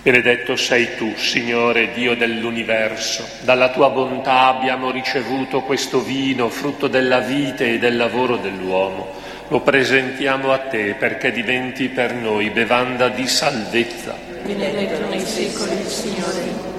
Benedetto sei tu, Signore, Dio dell'universo. Dalla tua bontà abbiamo ricevuto questo vino, frutto della vite e del lavoro dell'uomo. Lo presentiamo a te perché diventi per noi bevanda di salvezza. Benedetto nei secoli il Signore.